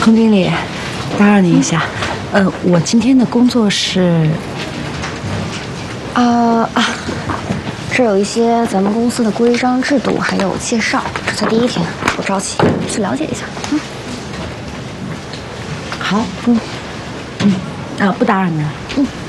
彭经理，打扰您一下，我今天的工作是， 这有一些咱们公司的规章制度，还有介绍。这才第一天，不着急，去了解一下。 好，不打扰您了。